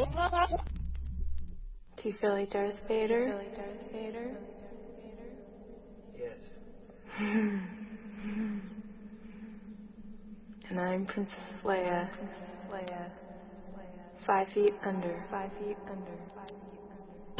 Do you feel like Darth Vader? Yes. And I'm Princess Leia. 5 feet under.